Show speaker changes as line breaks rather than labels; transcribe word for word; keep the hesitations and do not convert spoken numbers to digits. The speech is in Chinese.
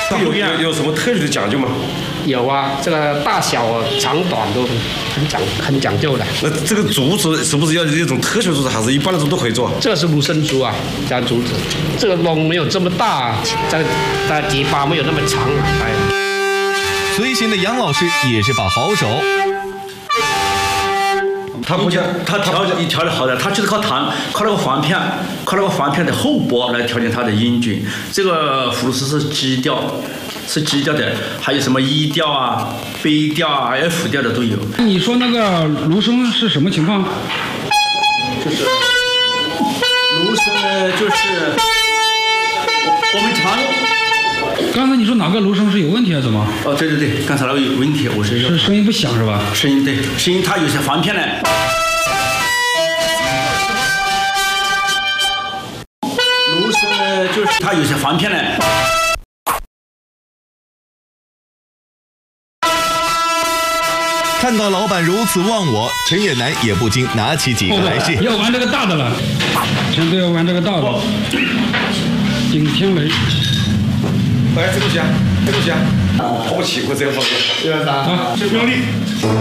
有有有什么特殊的讲究吗？
有啊，这个大小长短都很讲很讲究的。
那这个竹子是不是要一种特殊竹子，还是一般的竹都可以做？
这是芦笙竹啊，加竹子。这个窿没有这么大，这它结疤没有那么长啊。哎，
随行的杨老师也是把好手。
他不讲，他调你调的好的，他就是靠糖，靠那个簧片，靠那个簧片的厚薄来调节它的音准。这个葫芦丝是基调，是基调的，还有什么 E 调啊、B 调啊、F 调的都有。
你说那个芦笙是什么情况？
就是芦笙呢，就是我我们常用。
刚才你说哪个芦笙是有问题啊？怎么？
哦，对对对，刚才那个有问题，我是
是声音不响是吧？
声音对，声音它有些簧片呢。芦笙呢，就是它有些簧片呢。
看到老板如此忘我，陈远南也不禁拿起几个来试。
要玩这个大的了，全都要玩这个大的。顶天雷。
哎，这东西啊，这东西啊，好奇怪这个方式。
啊，
用力。